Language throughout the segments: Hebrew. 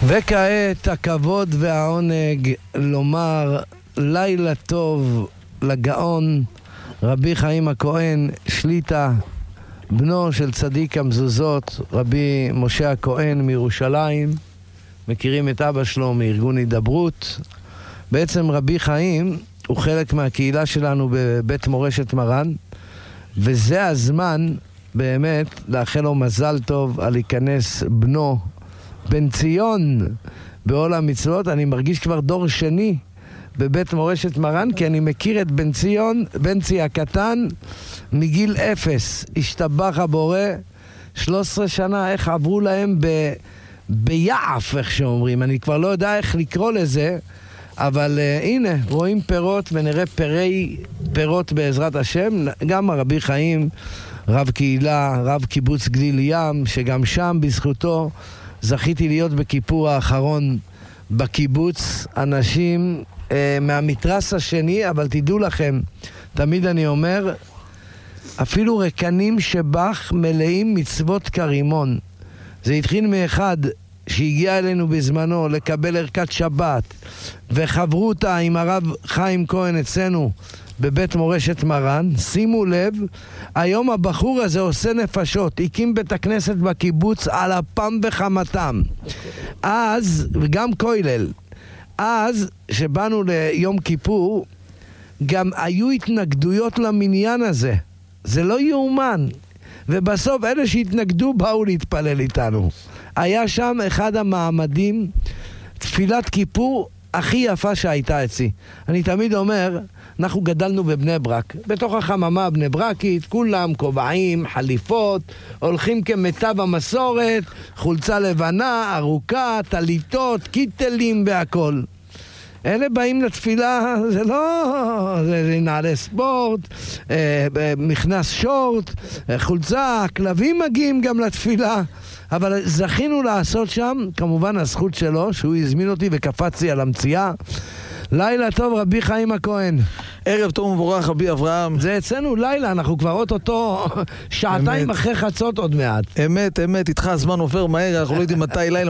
וכעת הכבוד והעונג לומר לילה טוב לגאון רבי חיים הכהן שליטה, בנו של צדיק המזוזות, רבי משה הכהן מירושלים. מכירים את אבא שלו מארגון הידברות. בעצם רבי חיים הוא חלק מהקהילה שלנו בבית מורשת מרן, וזה הזמן באמת לאחל לו מזל טוב על להיכנס בנו בן ציון בעול המצוות. אני מרגיש כבר דור שני בבית מורשת מרן, כי אני מכיר את בן ציון, בן צי הקטן, מגיל 0. השתבח הבורא, 13 שנה, איך עברו להם ביעף, איך שאומרים. אני כבר לא יודע איך לקרוא לזה, אבל הנה, רואים פירות ונראה פירות בעזרת השם. גם הרבי חיים, רב קהילה, רב קיבוץ גליל ים, שגם שם בזכותו זכיתי להיות בכיפור האחרון בקיבוץ. אנשים מהמתרס השני, אבל תדעו לכם, תמיד אני אומר, אפילו רקנים שבח מלאים מצוות כרימון. זה התחיל מאחד שהגיע אלינו בזמנו לקבל ערכת שבת וחברותה עם הרב חיים כהן אצלנו בבית מורשת מרן. שימו לב, היום הבחור הזה עושה נפשות, הקים בית הכנסת בקיבוץ על אפם וחמתם. אז, וגם כולל, אז שבאנו ליום כיפור גם היו התנגדויות למניין הזה, זה לא יאומן, ובסוף אלה שהתנגדו באו להתפלל איתנו. היה שם אחד המעמדים, תפילת כיפור הכי יפה שהייתה אצלי. אני תמיד אומר, אנחנו גדלנו בבני ברק, בתוך החממה בני ברקית, כולם כובעים, חליפות, הולכים כמיטב המסורת, חולצה לבנה, ארוכה, טליתות, קיטלים והכל. אלה באים לתפילה, זה לא, זה נעלי ספורט, מכנס שורט, חולצה, כלבים מגיעים גם לתפילה. אבל זכינו לעשות שם, כמובן הזכות שלו, שהוא הזמין אותי וקפצתי על המציאה. לילה טוב רבי חיים הכהן. ערב טוב ומבורך רבי אברהם. זה אצלנו לילה, אנחנו כבר אותו שעתיים אחרי חצות עוד מעט. אמת, אמת, איתך הזמן עובר מהר, אנחנו לא יודעים מתי לילה,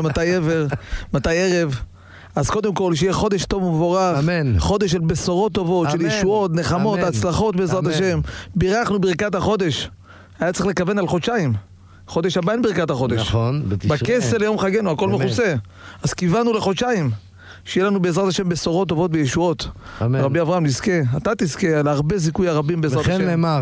מתי ערב. אז קודם כל שיהיה חודש טוב ומבורך. אמן. חודש של בשורות טובות, של ישועות, נחמות, הצלחות בעזרת השם. בירכנו ברכת החודש. היה צריך לכוון על חודשיים. חודש הבא אין ברכת החודש. נכון, בכסל ליום חגנו, הכל מכוסה. אז כיוונו לחודשיים. שיהיה לנו בעזרת השם בשורות טובות וישועות. אמן. רבי אברהם נזכה, אתה תזכה על הרבה זיכוי הרבים בעזרת השם. וכן נאמר.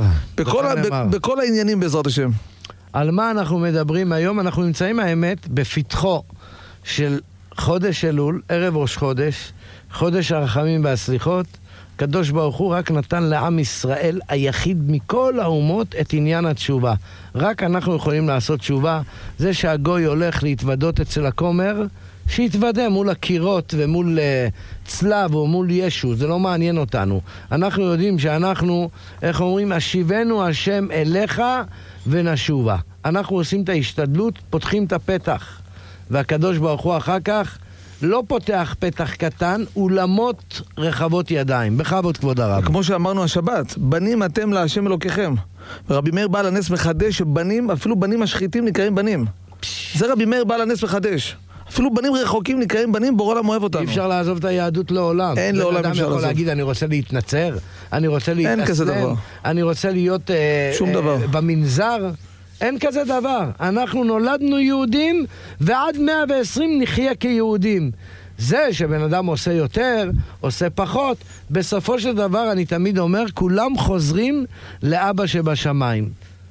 בכל העניינים בעזרת השם. על מה אנחנו מדברים היום? אנחנו נמצאים האמת בפתחו של חודש אלול, ערב ראש חודש, חודש הרחמים והסליחות. קדוש ברוך הוא רק נתן לעם ישראל היחיד מכל האומות את עניין התשובה. רק אנחנו יכולים לעשות תשובה. זה שהגוי הולך להתוודות אצל הכומר, שיתוודה מול הקירות ומול צלב או מול ישו, זה לא מעניין אותנו. אנחנו יודעים שאנחנו, איך אומרים, השיבנו השם אליך ונשובה. אנחנו עושים את ההשתדלות, פותחים את הפתח, והקדוש ברוך הוא אחר כך לא פותח פתח קטן, אולמות רחבות ידיים. בכבוד כבוד הרב. כמו שאמרנו השבת, בנים אתם להשם אלוקיכם. ורבי מאיר בעל הנס מחדש שבנים, אפילו בנים השחיתים נקראים בנים. זה רבי מאיר בעל הנס מחדש. אפילו בנים רחוקים נקראים בנים, בורא עולם אוהב אותנו. אי אפשר לעזוב את היהדות לעולם. אין לעולם אפשר לעזוב. אדם יכול להגיד, אני רוצה להתנצר, אני רוצה להתאסלם, אין כזה דבר. אני רוצה להיות שום דבר. במנזר. אין כזה דבר. אנחנו נולדנו יהודים, ועד 120 נחיה כיהודים. זה שבן אדם עושה יותר, עושה פחות, בסופו של דבר אני תמיד אומר, כולם חוזרים לאבא שבשמיים.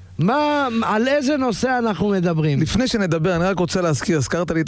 על איזה נושא אנחנו מדברים? לפני שנדבר, אני רק רוצה להזכיר, הזכרת לי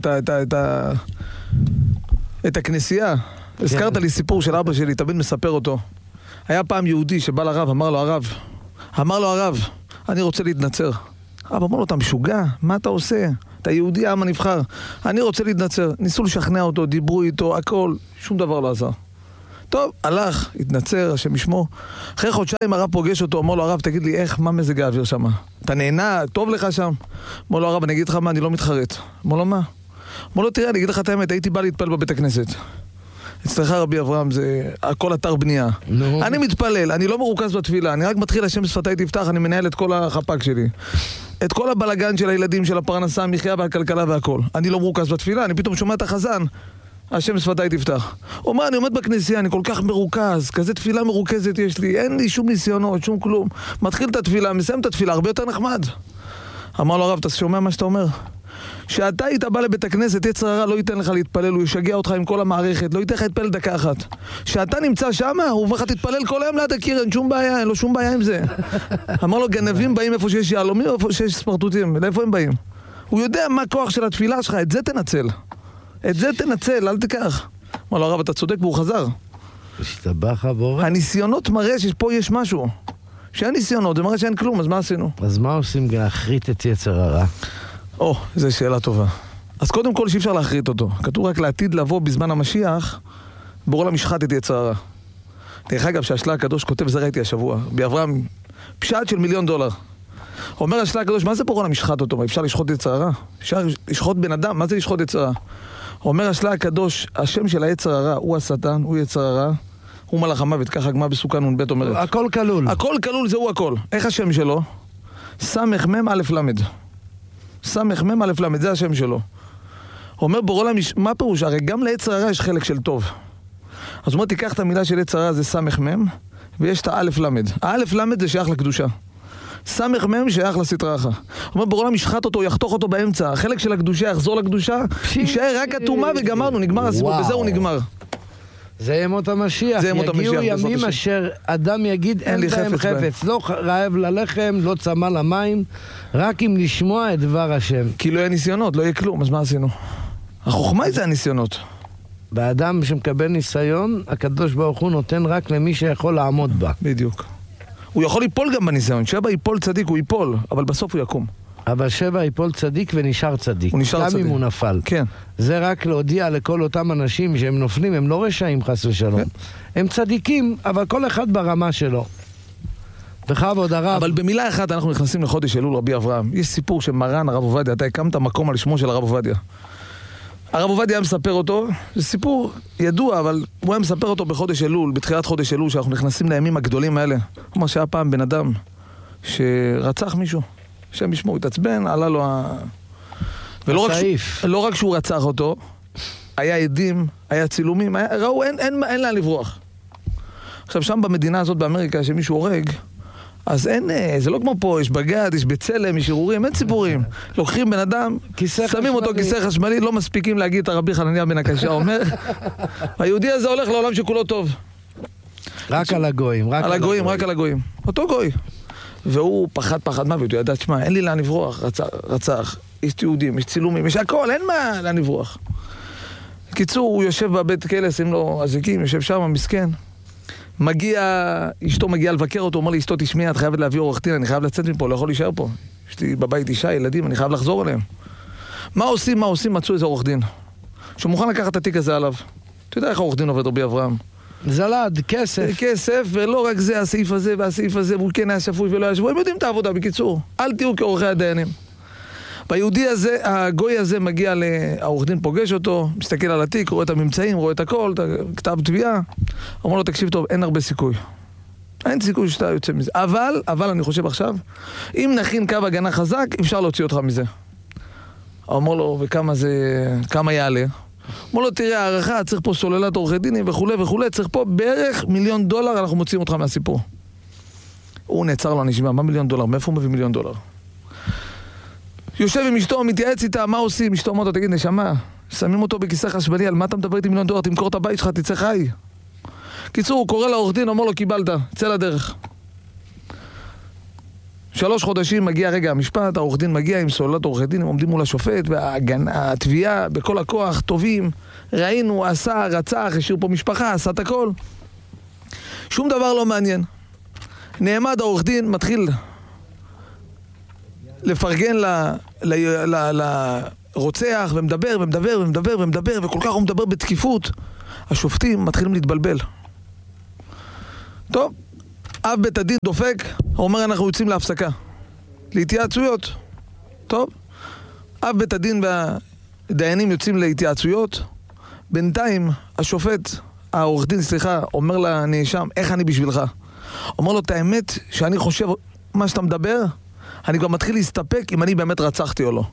את הכנסייה. הזכרת לי סיפור של אבא שלי, תמיד מספר אותו. היה פעם יהודי שבא לרב, אמר לו הרב, אני רוצה להתנצר. אבא אמר לו, אתה משוגע? מה אתה עושה? אתה יהודי, העם הנבחר. אני רוצה להתנצר. ניסו לשכנע אותו, דיברו איתו, הכל. שום דבר לא עזר. טוב, הלך, התנצר, השם ישמו. אחרי חודשיים הרב פוגש אותו, אמר לו הרב, תגיד לי איך, מה מזג האוויר שם? אתה נהנה, טוב לך שם? אמר לו הרב, אני אגיד לך מה, אני לא מתחרט. אמר לו מה? אמר לו, תראה, אני אגיד לך את האמת, הייתי בא להתפלל בבית הכנסת. אצלך רבי אברהם זה הכל אתר בנייה. אני מתפלל, אני לא מרוכז בתפילה, אני רק מתחיל השם שפתיי תפתח, אני מנהל את כל החפ"ק שלי. את כל הבלגן של הילדים, של הפרנסה, המחיה והכלכלה והכל. אני לא מרוכז בתפילה, אני פתאום שומע את החזן. השם שפתיי תפתח. הוא אומר, אני עומד בכנסייה, אני כל כך מרוכז, כזה תפילה מרוכזת יש לי, אין לי שום ניסיונות, שום כלום. מתחיל את התפילה, מסיים את התפילה, הרבה יותר נחמד. אמר לו הרב, אתה שומע מה שאתה אומר? שאתה היית בא לבית הכנסת, יצר הרע לא ייתן לך להתפלל, הוא ישגע אותך עם כל המערכת, לא ייתן לך להתפלל דקה אחת. שאתה נמצא שם, הוא אומר לך תתפלל כל היום ליד הקיר, אין שום בעיה, אין לו שום בעיה עם זה. אמר לו, גנבים באים איפה שיש יהלומים, איפה שיש סמרטוטים, לאיפה הם באים? הוא יודע מה הכוח של התפילה שלך, את זה תנצל. את זה תנצל, אל תיקח. אמר לו הרב, אתה צודק, והוא חזר. השתבח הבורא. הניסיונות מראה שפה יש משהו. שאין ניסיונות, זה מראה שאין כלום, אז מה עשינו? אז מה עושים להחריט את יצר הרע? זו שאלה טובה. אז קודם כל שאי אפשר להחריט אותו. כתוב רק לעתיד לבוא בזמן המשיח, בורא עולם ישחט את יצר הרע. דרך אגב, שהשלה הקדוש כותב, זה ראיתי השבוע, באברהם, פשט של $1,000,000. אומר השלה הקדוש, מה זה בורא עולם ישחט אותו? מה, אפשר לשחוט יצר הרע? אפשר לשחוט בן אדם? מה זה לשחוט יצר הרע? אומר השלה הקדוש, השם של היצר הרע הוא השטן, הוא יצר הרע, הוא מלאך המוות, ככה הגמרא בסוכה נ"ב אומרת. הכל כלול. הכל כלול, זהו הכל. איך השם שלו? סמ"ם א' למד. סמ"ם א' למד, זה השם שלו. אומר בורא עולם, מה פירוש? הרי גם ליצר הרע יש חלק של טוב. אז הוא אומר, תיקח את המילה של יצר הרע, זה סמ"ם, ויש את האלף למד. האלף למד זה שייך לקדושה. סמ"ם שייך לסטרא אחרא. אומר בורא עולם ישחט אותו, יחתוך אותו באמצע. החלק של הקדושה יחזור לקדושה, יישאר רק הטומאה וגמרנו, נגמר הסיפור, וזהו נגמר. זה ימות המשיח. זה ימות המשיח. יגיעו ימים אשר אדם יגיד אין להם חפץ. לא רעב ללחם, לא צמא למים, רק אם לשמוע את דבר השם. כי לא יהיה ניסיונות, לא יהיה כלום, אז מה עשינו? החוכמה היא זה הניסיונות. באדם שמקבל ניסיון, הקדוש ברוך הוא נותן רק למי שיכול לעמוד בה. בדיוק. הוא יכול ליפול גם בניסיון. שבע ייפול צדיק, הוא ייפול, אבל בסוף הוא יקום. אבל שבע ייפול צדיק ונשאר צדיק. הוא נשאר צדיק. גם אם הוא נפל. כן. זה רק להודיע לכל אותם אנשים שהם נופלים, הם לא רשעים חס ושלום. כן. הם צדיקים, אבל כל אחד ברמה שלו. בכבוד הרב. אבל במילה אחת אנחנו נכנסים לחודש אלול רבי אברהם. יש סיפור שמרן הרב עובדיה, אתה הקמת מקום על שמו של הרב עובדיה. הרב עובדיה היה מספר אותו, זה סיפור ידוע, אבל הוא היה מספר אותו בחודש אלול, בתחילת חודש אלול, שאנחנו נכנסים לימים הגדולים האלה. כמו שהיה פעם בן אדם שרצח מישהו. שם ישמעו, התעצבן, עלה לו ולא רק שהוא רצח אותו, היה עדים, היה צילומים, ראו, אין לאן לברוח. עכשיו, שם במדינה הזאת באמריקה, שמישהו הורג, אז אין, זה לא כמו פה, יש בגד, יש בצלם, יש ערעורים, אין ציבורים. לוקחים בן אדם, שמים אותו כיסא חשמלי, לא מספיקים להגיד את הרבי חנניה בן הקשה, אומר, היהודי הזה הולך לעולם שכולו טוב. רק על הגויים, רק על הגויים. אותו גוי. והוא פחד מוות, הוא ידע, תשמע, אין לי לאן לברוח, רצח, יש תיעודים, יש צילומים, יש הכל, אין מה לאן לברוח. קיצור, הוא יושב בבית כלא, שים לו אזיקים, יושב שם, מסכן. אשתו מגיעה לבקר אותו, אומר לי, אשתו תשמעי, את חייבת להביא עורך דין, אני חייב לצאת מפה, לא יכול להישאר פה. יש לי בבית אישה, ילדים, אני חייב לחזור אליהם. מה עושים? מצאו איזה עורך דין. שמוכן לקחת את התיק הזה עליו. אתה יודע איך העורך דין עובד רבי אברהם? זלד, כסף, ולא רק זה, הסעיף הזה והסעיף הזה, והוא כן היה שפוי ולא היה שפוי, הם יודעים את העבודה, בקיצור. אל תהיו כעורכי הדיינים. והיהודי הזה, הגוי הזה מגיע העורך דין פוגש אותו, מסתכל על התיק, רואה את הממצאים, רואה את הכל, את כתב תביעה, אומר לו, תקשיב טוב, אין הרבה סיכוי. אין סיכוי שאתה יוצא מזה. אבל אני חושב עכשיו, אם נכין קו הגנה חזק, אפשר להוציא אותך מזה. אומר לו, כמה יעלה? אומר לו, תראה, הערכה, צריך פה סוללת עורכי דינים וכו', צריך פה בערך $1,000,000, אנחנו מוציאים אותך מהסיפור. הוא נעצר לו נשימה, מה $1,000,000? מאיפה הוא מביא $1,000,000? יושב עם אשתו, מתייעץ איתה, מה עושים? אשתו אומרת, תגיד, נשמה, שמים אותו בכיסא חשמלי, על מה אתה מדבר איתי $1,000,000? תמכור את הבית שלך, תצא חי. קיצור, הוא קורא לעורך דין, אומר לו, קיבלת, צא לדרך. 3 חודשים מגיע רגע המשפט, העורך דין מגיע עם סוללת עורכי דין, הם עומדים מול השופט, והתביעה בכל הכוח, טובים, ראינו, עשה, רצח, השאיר פה משפחה, עשה את הכל. שום דבר לא מעניין. נעמד העורך דין, מתחיל לפרגן לרוצח, ומדבר, וכל כך הוא מדבר בתקיפות. השופטים מתחילים להתבלבל. טוב. אב בית הדין דופק, הוא אומר אנחנו יוצאים להפסקה, להתייעצויות. טוב, אב בית הדין והדיינים יוצאים להתייעצויות. בינתיים העורך דין, אומר לנאשם, איך אני בשבילך? אומר לו, את האמת שאני חושב מה שאתה מדבר, אני כבר מתחיל להסתפק אם אני באמת רצחתי או לא.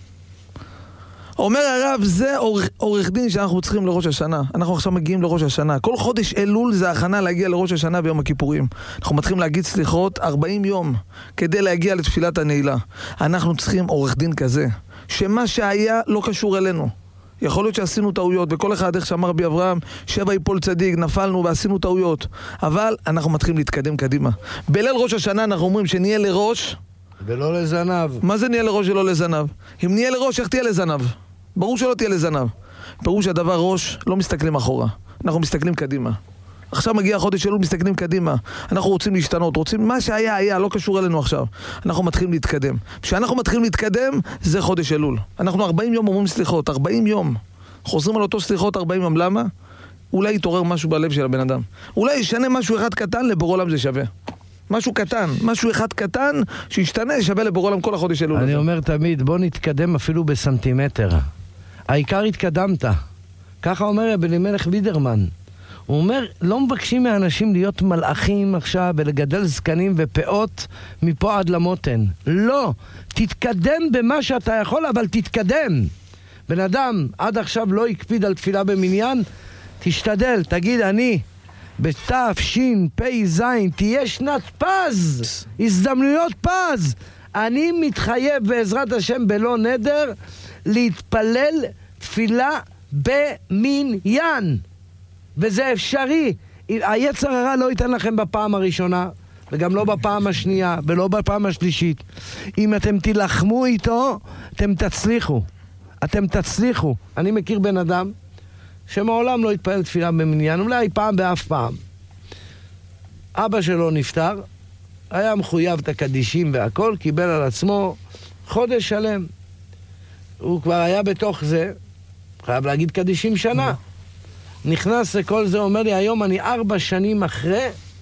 אומר הרב, זה עורך דין שאנחנו צריכים לראש השנה. אנחנו עכשיו מגיעים לראש השנה. כל חודש אלול זה הכנה להגיע לראש השנה ביום הכיפורים. אנחנו מתחילים להגיד סליחות 40 יום כדי להגיע לתפילת הנעילה. אנחנו צריכים עורך דין כזה, שמה שהיה לא קשור אלינו. יכול להיות שעשינו טעויות, וכל אחד, איך שאמר רבי אברהם, 7 יפול צדיק, נפלנו ועשינו טעויות. אבל אנחנו מתחילים להתקדם קדימה. בליל ראש השנה אנחנו אומרים שנהיה לראש ולא לזנב. מה זה נהיה לראש ולא לזנב? אם נהיה לראש, איך תהיה לזנב? ברור שלא תהיה לזנב. ברור שהדבר ראש, לא מסתכלים אחורה. אנחנו מסתכלים קדימה. עכשיו מגיע החודש אלול, מסתכלים קדימה. אנחנו רוצים להשתנות, רוצים מה שהיה, לא קשור אלינו עכשיו. אנחנו מתחילים להתקדם. כשאנחנו מתחילים להתקדם, זה חודש אלול. אנחנו 40 יום אומרים סליחות, 40 יום. חוזרים על אותו סליחות 40 יום, למה? אולי יתעורר משהו בלב של הבן אדם. אולי ישנה משהו אחד קטן, לבורא עולם זה שווה. משהו קטן, משהו אחד קטן שישתנה, שווה לבורא עולם כל החודש אלול. אני אומר תמיד, בוא נתקדם אפילו בסנטימטר. העיקר התקדמת. ככה אומר רבי אלימלך וידרמן. הוא אומר, לא מבקשים מאנשים להיות מלאכים עכשיו ולגדל זקנים ופאות מפה עד למותן. לא, תתקדם במה שאתה יכול, אבל תתקדם. בן אדם עד עכשיו לא הקפיד על תפילה במניין, תשתדל, תגיד אני בתשפ"ז תהיה שנת פז, הזדמנויות פז. אני מתחייב בעזרת השם בלא נדר להתפלל תפילה במניין. וזה אפשרי. היצר הרע לא ייתן לכם בפעם הראשונה, וגם לא בפעם השנייה, ולא בפעם השלישית. אם אתם תילחמו איתו, אתם תצליחו. אתם תצליחו. אני מכיר בן אדם שמעולם לא התפלל תפילה במניין, אולי פעם באף פעם. אבא שלו נפטר, היה מחויב את הקדישים והכל, קיבל על עצמו חודש שלם. הוא כבר היה בתוך זה, חייב להגיד קדישים שנה. נכנס לכל זה, אומר לי, היום אני 4 שנים אחרי,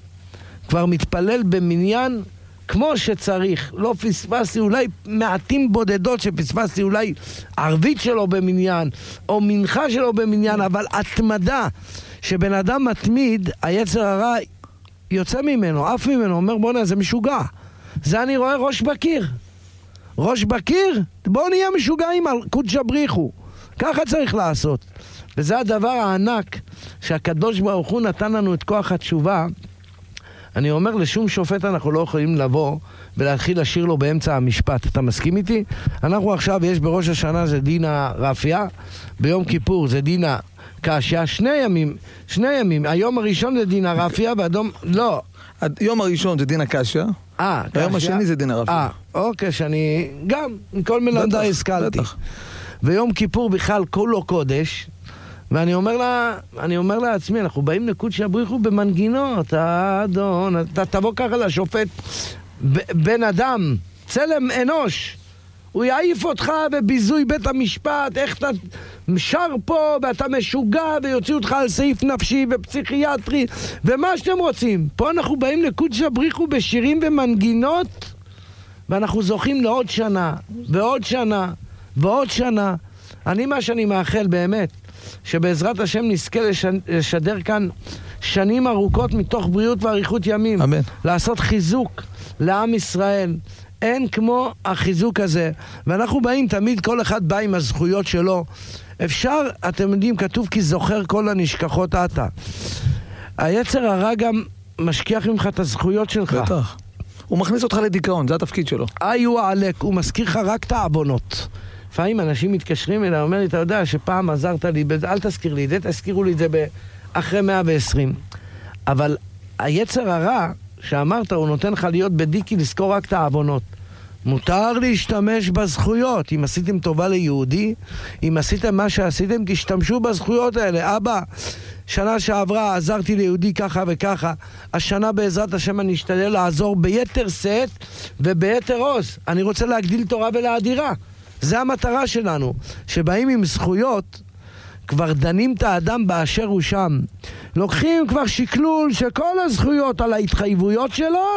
כבר מתפלל במניין כמו שצריך. לא פספסתי, אולי מעטים בודדות שפספסתי, אולי ערבית שלו במניין, או מנחה שלו במניין, אבל התמדה, שבן אדם מתמיד, היצר הרע יוצא ממנו, עף ממנו, אומר בוא'נה, זה משוגע. זה אני רואה ראש בקיר. ראש בקיר? בואו נהיה משוגעים על קודש הבריחו. ככה צריך לעשות. וזה הדבר הענק שהקדוש ברוך הוא נתן לנו את כוח התשובה. אני אומר, לשום שופט אנחנו לא יכולים לבוא ולהתחיל לשיר לו באמצע המשפט. אתה מסכים איתי? אנחנו עכשיו, יש בראש השנה זה דינה רפיה, ביום כיפור זה דינה קשיא, 2 ימים. היום הראשון זה דינה רפיה, והאדום, לא. היום הראשון זה דינה קשיא, היום השני זה דינה רפיה. אוקיי, שאני גם, מכל מלמדי השכלתי. ויום כיפור בכלל כולו קודש, ואני אומר לעצמי, אנחנו באים לקודש הבריחו במנגינות, האדון, אתה תבוא ככה לשופט, בן אדם, צלם אנוש, הוא יעיף אותך בביזוי בית המשפט, איך אתה שר פה ואתה משוגע ויוציאו אותך על סעיף נפשי ופסיכיאטרי ומה שאתם רוצים. פה אנחנו באים לקודש הבריחו בשירים ומנגינות, ואנחנו זוכים לעוד שנה ועוד שנה ועוד שנה. מה שאני מאחל באמת, שבעזרת השם נזכה לשדר כאן שנים ארוכות מתוך בריאות ואריכות ימים. אמן. לעשות חיזוק לעם ישראל. אין כמו החיזוק הזה. ואנחנו באים, תמיד כל אחד בא עם הזכויות שלו. אפשר, אתם יודעים, כתוב כי זוכר כל הנשכחות אתה. היצר הרע גם משכיח ממך את הזכויות שלך. בטח. הוא מכניס אותך לדיכאון, זה התפקיד שלו. איו עלק, הוא מזכיר לך רק את העוונות. לפעמים אנשים מתקשרים אליי, אומר לי, אתה יודע שפעם עזרת לי, אל תזכיר לי את זה, תזכירו לי את זה אחרי 120. אבל היצר הרע שאמרת, הוא נותן לך להיות בדיקי לזכור רק את העוונות. מותר להשתמש בזכויות. אם עשיתם טובה ליהודי, אם עשיתם מה שעשיתם, תשתמשו בזכויות האלה. אבא, שנה שעברה עזרתי ליהודי ככה וככה, השנה בעזרת השם אני אשתדל לעזור ביתר שאת וביתר עוז. אני רוצה להגדיל תורה ולאדירה. זה המטרה שלנו, שבאים עם זכויות, כבר דנים את האדם באשר הוא שם. לוקחים כבר שקלול של כל הזכויות על ההתחייבויות שלו,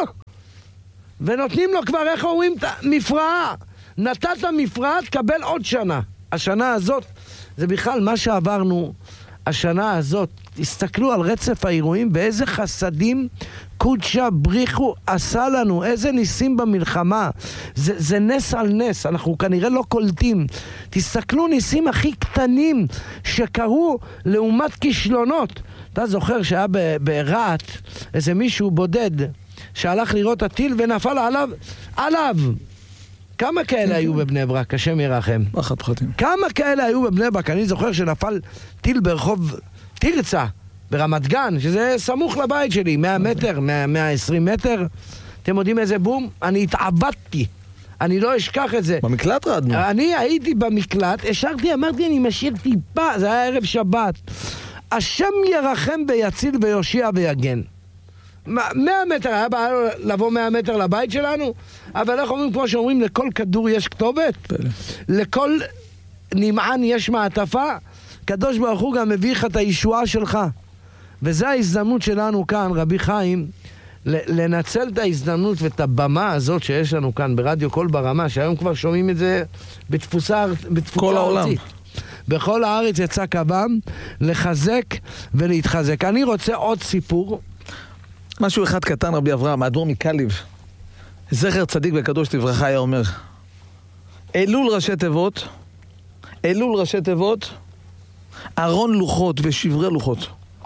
ונותנים לו כבר, איך אומרים, מפרעה. נתת מפרעה, תקבל עוד שנה. השנה הזאת, זה בכלל מה שעברנו, השנה הזאת, תסתכלו על רצף האירועים ואיזה חסדים קודשה בריחו עשה לנו, איזה ניסים במלחמה. זה נס על נס, אנחנו כנראה לא קולטים. תסתכלו ניסים הכי קטנים שקרו לעומת כישלונות. אתה זוכר שהיה ברעת איזה מישהו בודד שהלך לראות הטיל ונפל עליו. כמה כאלה היו בבני ברק, השם ירחם? אחת פחדים. כמה כאלה היו בבני ברק? אני זוכר שנפל טיל ברחוב תרצה, ברמת גן, שזה סמוך לבית שלי, 100 מטר, 120 מטר. אתם יודעים איזה בום? אני התעבדתי. אני לא אשכח את זה. במקלט רדנו. אני הייתי במקלט, השארתי, אמרתי, אני משאיר טיפה, זה היה ערב שבת. השם ירחם ויציל ויושיע ויגן. 100 מטר, היה בעיה לבוא 100 מטר לבית שלנו, אבל איך אומרים, כמו שאומרים, לכל כדור יש כתובת, לכל נמען יש מעטפה, קדוש ברוך הוא גם מביא לך את הישועה שלך. וזו ההזדמנות שלנו כאן, רבי חיים, לנצל את ההזדמנות ואת הבמה הזאת שיש לנו כאן ברדיו קול ברמה, שהיום כבר שומעים את זה בתפוצה ארצית. בכל הארץ יצא קב"ם לחזק ולהתחזק. אני רוצה עוד סיפור. משהו אחד קטן, רבי אברהם, האדמו"ר מקליב, זכר צדיק וקדוש לברכה, היה אומר, אלול ראשי תיבות, ארון לוחות ושברי לוחות.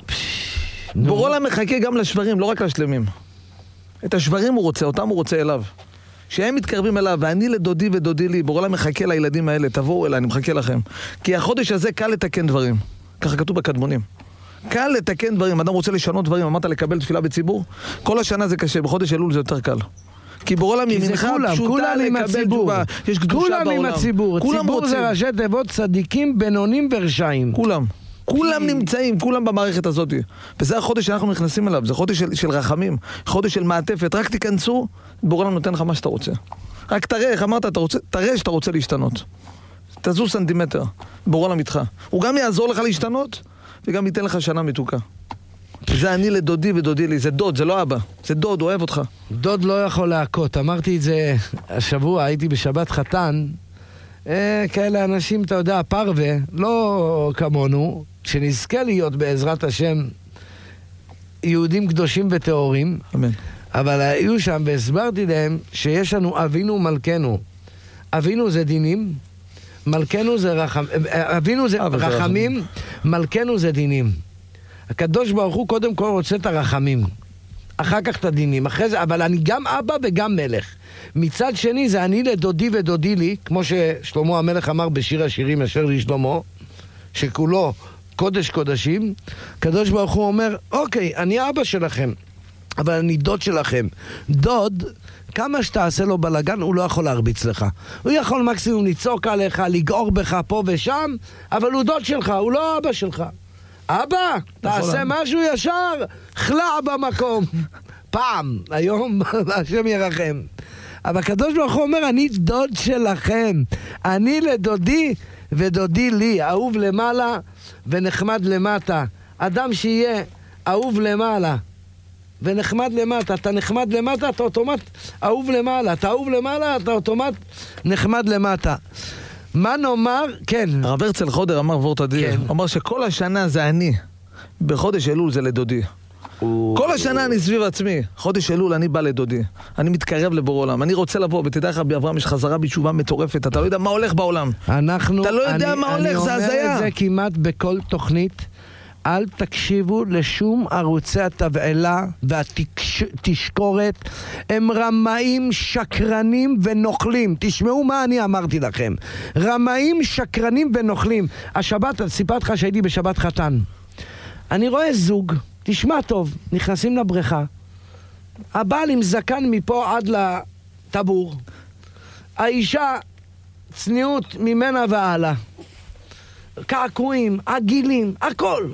בורא עולם מחכה גם לשברים, לא רק לשלמים. את השברים הוא רוצה, אותם הוא רוצה אליו. שהם מתקרבים אליו, ואני לדודי ודודי לי, בורא עולם מחכה לילדים האלה, תבואו אליי, אני מחכה לכם. כי החודש הזה קל לתקן דברים. ככה כתוב בקדמונים. קל לתקן דברים, אדם רוצה לשנות דברים, אמרת לקבל תפילה בציבור, כל השנה זה קשה, בחודש אלול זה יותר קל. כי בורא עולם ימינך פשוטה לקבל תשובה, יש קדושה בעולם. כולם עם הציבור, ציבור זה ראשי תיבות צדיקים, בינונים ורשעים. כולם נמצאים, כולם במערכת הזאת. וזה החודש שאנחנו נכנסים אליו, זה חודש של רחמים, חודש של מעטפת, רק תיכנסו, בורא עולם נותן לך מה שאתה רוצה. רק תראה, איך אמרת, תראה שאתה רוצה להשתנות. תזוז סנטימטר, בורא עולם איתך. הוא גם יעזור לך להשתנות, וגם ייתן לך שנה מתוקה. זה אני לדודי ודודי לי, זה דוד, זה לא אבא, זה דוד, הוא אוהב אותך. דוד לא יכול להכות, אמרתי את זה השבוע, הייתי בשבת חתן, כאלה אנשים, אתה יודע, פרווה, לא כמונו, שנזכה להיות בעזרת השם יהודים קדושים וטהורים, אמן. אבל היו שם והסברתי להם שיש לנו אבינו מלכנו. אבינו זה דינים, מלכנו זה אבינו זה רחמים, מלכנו זה דינים. הקדוש ברוך הוא קודם כל רוצה את הרחמים, אחר כך את הדינים, אחרי זה, אבל אני גם אבא וגם מלך. מצד שני זה אני לדודי ודודי לי, כמו ששלמה המלך אמר בשיר השירים אשר לשלמה, שכולו קודש קודשים. קדוש ברוך הוא אומר, אוקיי, אני אבא שלכם, אבל אני דוד שלכם. דוד, כמה שתעשה לו בלגן, הוא לא יכול להרביץ לך. הוא יכול מקסימום לצעוק עליך, לגעור בך פה ושם, אבל הוא דוד שלך, הוא לא אבא שלך. אבא, תעשה משהו ישר, חלע במקום. פעם, היום, השם ירחם. אבל הקדוש ברוך הוא אומר, אני דוד שלכם. אני לדודי ודודי לי, אהוב למעלה ונחמד למטה. אדם שיהיה אהוב למעלה ונחמד למטה, אתה נחמד למטה, אתה אוטומט אהוב למעלה. אתה אהוב למעלה, אתה אוטומט נחמד למטה. מה נאמר? כן. הרב הרצל חודר אמר וורט אדיר, כן. אמר שכל השנה זה אני, בחודש אלול זה לדודי. כל השנה אני סביב עצמי, חודש אלול אני בא לדודי, אני מתקרב לבורא עולם, אני רוצה לבוא, ותדע לך באברהם יש חזרה בתשובה מטורפת, אתה לא יודע מה הולך בעולם, אתה לא יודע מה הולך, זה הזיה. אני אומר את זה כמעט בכל תוכנית, אל תקשיבו לשום ערוצי התבעלה והתשקורת, הם רמאים, שקרנים ונוכלים. תשמעו מה אני אמרתי לכם, רמאים, שקרנים ונוכלים. השבת, סיפרתי לך שהייתי בשבת חתן, אני רואה זוג, תשמע טוב, נכנסים לבריכה, הבעל עם זקן מפה עד לטבור, האישה צניעות ממנה והלאה, קעקועים, עגילים, הכל.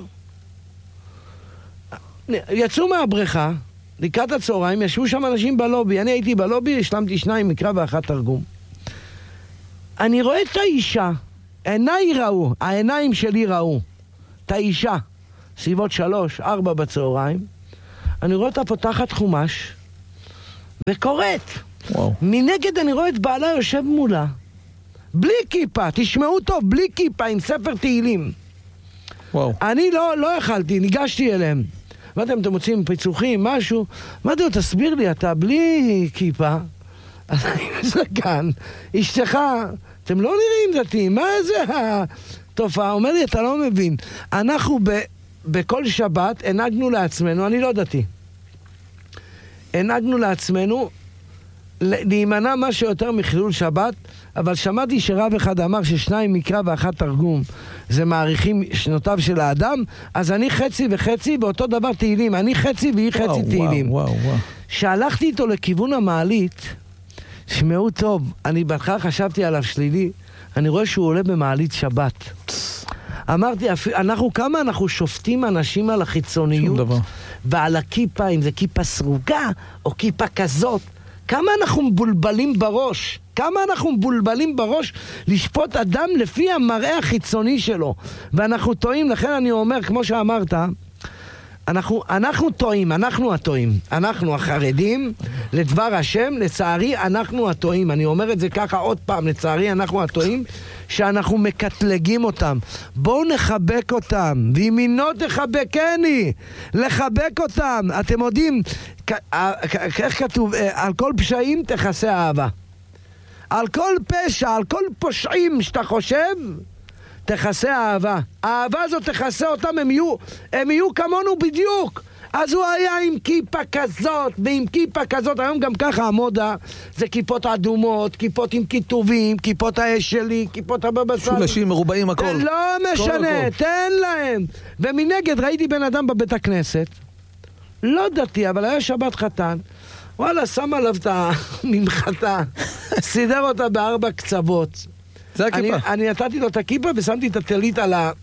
יצאו מהבריכה, לקראת הצהריים, ישבו שם אנשים בלובי, אני הייתי בלובי, השלמתי 2 מקרא ואחת תרגום. אני רואה את האישה, עיניי ראו, העיניים שלי ראו, את האישה, סביבות 3-4 בצהריים, אני רואה אותה פותחת חומש, וקוראת. וואו. מנגד אני רואה את בעלה יושב מולה, בלי כיפה, תשמעו טוב, בלי כיפה, עם ספר תהילים. וואו. אני לא אכלתי, ניגשתי אליהם. אמרתי, אתם מוצאים פיצוחים, משהו? אמרתי לו, תסביר לי, אתה בלי כיפה, אתה עם זקן, אשתך, אתם לא נראים דתיים, מה זה התופעה? אומר לי, אתה לא מבין. אנחנו בכל שבת הנהגנו לעצמנו, אני לא דתי, הנהגנו לעצמנו להימנע משהו יותר מחילול שבת, אבל שמעתי שרב אחד אמר ששניים מקרא ואחת תרגום זה מעריכים שנותיו של האדם, אז אני חצי וחצי, באותו דבר תהילים, אני חצי והיא חצי תהילים. שהלכתי איתו לכיוון המעלית, שמעו טוב, אני בהתחלה חשבתי עליו שלילי, אני רואה שהוא עולה במעלית שבת. אמרתי, כמה אנחנו שופטים אנשים על החיצוניות ועל הכיפה, אם זה כיפה סרוגה או כיפה כזאת, כמה אנחנו מבולבלים בראש, לשפוט אדם לפי המראה החיצוני שלו, ואנחנו טועים. לכן אני אומר, כמו שאמרת, אנחנו טועים, אנחנו הטועים, אנחנו החרדים לדבר השם, לצערי אנחנו הטועים. אני אומר את זה ככה עוד פעם, לצערי אנחנו הטועים, שאנחנו מקטלגים אותם. בואו נחבק אותם, וימינו תחבקני, לחבק אותם. אתם יודעים, איך כתוב? על כל פשעים תכסה אהבה, על כל פשע, על כל פושעים שאתה חושב, תכסה אהבה. האהבה הזאת תכסה אותם, הם יהיו כמונו בדיוק. אז הוא היה עם כיפה כזאת ועם כיפה כזאת. היום גם ככה המודה זה כיפות אדומות, כיפות עם כיתובים, כיפות האש שלי, כיפות הבבא סאלי, שולשים מרובעים הכל. לא משנה, תן להם. ומנגד ראיתי בן אדם בבית הכנסת, לא דתי, אבל היה שבת חתן, וואלה, שם עליו את הממחתה, סידר אותה בארבע קצוות. זה הכיפה. אני נתתי לו את הכיפה ושמתי את הטלית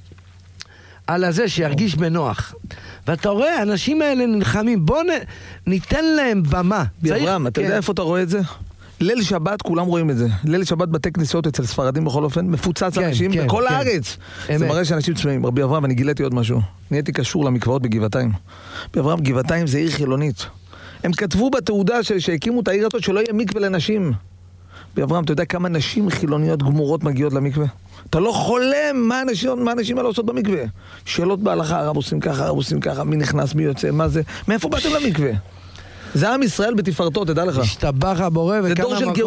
על הזה, שירגיש בנוח. ואתה רואה, האנשים האלה נלחמים, בוא ניתן להם במה. אברהם, אתה יודע איפה אתה רואה את זה? ליל שבת, כולם רואים את זה. ליל שבת בתי כנסיות אצל ספרדים בכל אופן, מפוצץ אנשים בכל הארץ. זה מראה שאנשים צמאים. רבי אברהם, אני גיליתי עוד משהו. נהייתי קשור למקוואות בגבעתיים. רבי אברהם, גבעתיים זה עיר חילונית. הם כתבו בתעודה שהקימו את העיר הזאת שלא יהיה מקווה לנשים. רבי אברהם, אתה יודע כמה נשים חילוניות גמורות מגיעות למקווה? אתה לא חולם מה הנשים האלה עושות במקווה. שאלות בהלכה, הרב עושים ככה, מי נכנס, מי יוצא, מה זה? מאיפה באתם למקווה? זה עם ישראל בתפארתו, תדע לך. השתבח הבורא, וכאן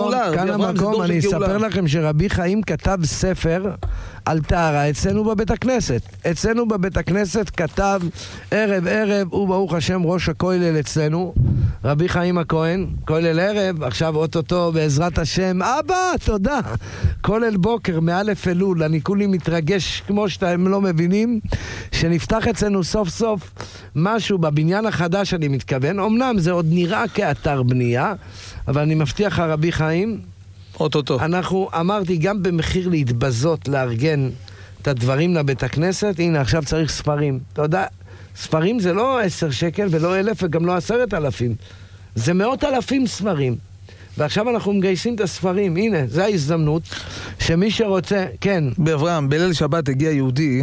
המקום, אני אספר לכם שרבי חיים כתב ספר על טהרה אצלנו בבית הכנסת. אצלנו בבית הכנסת כתב ערב, הוא ברוך השם ראש הכולל אצלנו, רבי חיים הכהן, כולל ערב, עכשיו אוטוטו בעזרת השם, אבא, תודה. כולל בוקר, מאלף אלול, אני כולי מתרגש כמו שאתם לא מבינים, שנפתח אצלנו סוף סוף משהו בבניין החדש, אני מתכוון. אמנם זה עוד נראה כאתר בנייה, אבל אני מבטיח רבי חיים, אוטוטו. אנחנו אמרתי גם במחיר להתבזות, לארגן את הדברים לבית הכנסת. הנה עכשיו צריך ספרים, אתה יודע, ספרים זה לא 10 שקל ולא 1,000 וגם לא 10,000, זה 100,000 ספרים, ועכשיו אנחנו מגייסים את הספרים. הנה, זו ההזדמנות שמי שרוצה, כן. באברהם, בליל שבת הגיע יהודי,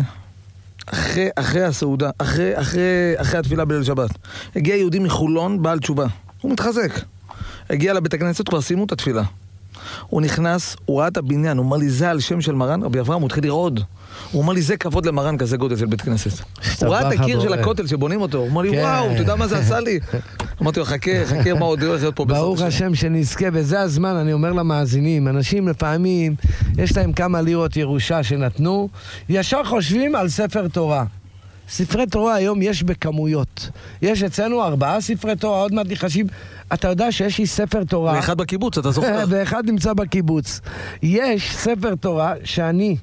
אחרי הסעודה, אחרי התפילה בליל שבת, הגיע יהודי מחולון, בעל תשובה, הוא מתחזק, הגיע לבית הכנסת, כבר סיימו את התפילה, הוא נכנס, הוא ראה את הבניין, הוא אומר לי, זה על שם של מרן? רבי אברהם, הוא התחיל לרעוד, הוא אומר לי, זה כבוד למרן, כזה גודל של בית כנסת. הוא ראה את הקיר של הכותל שבונים אותו, הוא אומר לי, וואו, אתה יודע מה זה עשה לי? אמרתי לו, חכה, מה עוד הולך להיות פה בסוף. ברוך השם שנזכה, וזה הזמן, אני אומר למאזינים, אנשים לפעמים, יש להם כמה לירות ירושה שנתנו, ישר חושבים על ספר תורה. ספרי תורה היום יש בכמויות. יש אצלנו 4 ספרי תורה, עוד מעט נחשים. אתה יודע שיש לי ספר תורה. ואחד בקיבוץ, אתה זוכר? ואחד נמצא בקיבוץ. יש ספר תורה שאני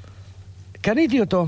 קניתי אותו,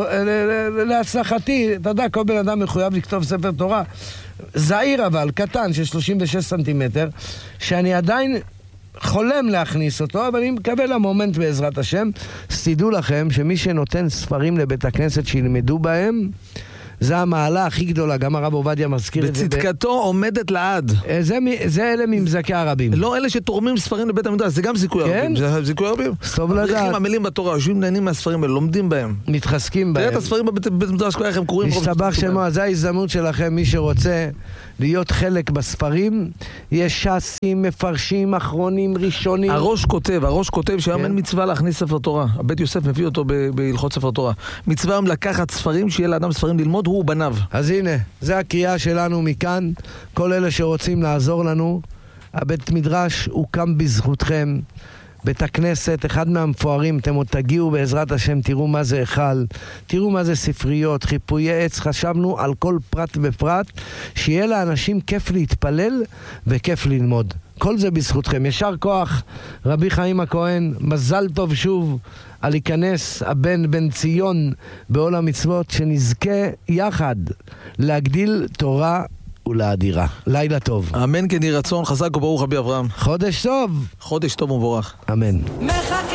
להצלחתי. אתה יודע, כל בן אדם מחויב לכתוב ספר תורה. זעיר אבל, קטן, של 36 סנטימטר, שאני עדיין חולם להכניס אותו, אבל אני מקבל למומנט בעזרת השם. אז תדעו לכם שמי שנותן ספרים לבית הכנסת שילמדו בהם, זה המעלה הכי גדולה, גם הרב עובדיה מזכיר את זה. בצדקתו עומדת לעד. זה אלה ממזכי הרבים. לא אלה שתורמים ספרים לבית המדרש, זה גם זיכוי הרבים. זה זיכוי הרבים. טוב לדעת. עמלים בתורה, יושבים נהנים מהספרים האלה, לומדים בהם. מתחזקים בהם. תראה את הספרים בבית המדרש, כל הם קוראים. משתבח שמו, זו ההזדמנות שלכם, מי שרוצה להיות חלק בספרים, יש ש"סים, מפרשים, אחרונים, ראשונים. הראש כותב שהיום אין מצווה להכניס ספר תורה. הבית יוסף מביא אותו בהלכות ספר תורה. מצווה היום לקחת ספרים, שיהיה לאדם ספרים ללמוד, הוא בניו. אז הנה, זה הקריאה שלנו מכאן. כל אלה שרוצים לעזור לנו, הבית מדרש הוקם בזכותכם. בית הכנסת, אחד מהמפוארים, אתם עוד תגיעו בעזרת השם, תראו מה זה היכל, תראו מה זה ספריות, חיפויי עץ, חשבנו על כל פרט ופרט, שיהיה לאנשים כיף להתפלל וכיף ללמוד. כל זה בזכותכם. ישר כוח, רבי חיים הכהן, מזל טוב שוב על להיכנס הבן בן ציון בעול המצוות, שנזכה יחד להגדיל תורה ולאדירה. לילה טוב. אמן כן יהי רצון, חזק וברוך רבי אברהם. חודש טוב. חודש טוב ומבורך. אמן.